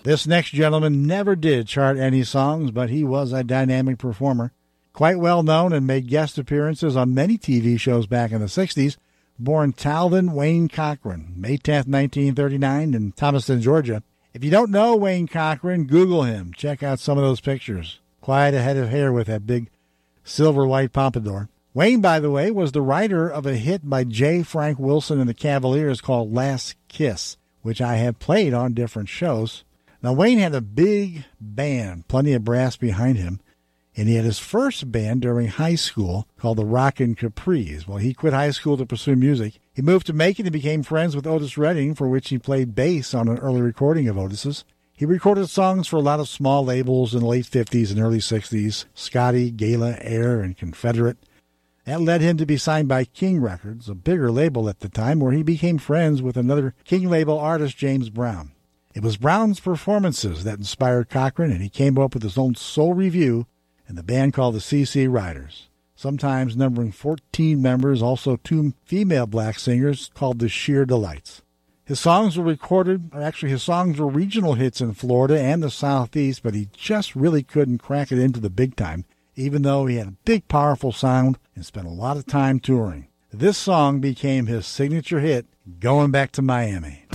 This next gentleman never did chart any songs, but he was a dynamic performer. Quite well known and made guest appearances on many TV shows back in the 60s. Born Talvin Wayne Cochran, May 10th, 1939, in Thomaston, Georgia. If you don't know Wayne Cochran, Google him. Check out some of those pictures. Quite a head of hair with that big silver-white pompadour. Wayne, by the way, was the writer of a hit by J. Frank Wilson and the Cavaliers called Last Kiss, which I have played on different shows. Now, Wayne had a big band, plenty of brass behind him, and he had his first band during high school called the Rockin' Capris. Well, he quit high school to pursue music. He moved to Macon and became friends with Otis Redding, for which he played bass on an early recording of Otis's. He recorded songs for a lot of small labels in the late 50s and early 60s, Scotty, Gala, Air, and Confederate. That led him to be signed by King Records, a bigger label at the time, where he became friends with another King label artist, James Brown. It was Brown's performances that inspired Cochran, and he came up with his own soul review and the band called the CC Riders, sometimes numbering 14 members, also 2 female black singers called the Sheer Delights. His songs were regional hits in Florida and the Southeast, but he just really couldn't crack it into the big time, even though he had a big, powerful sound and spent a lot of time touring. This song became his signature hit, Going Back to Miami.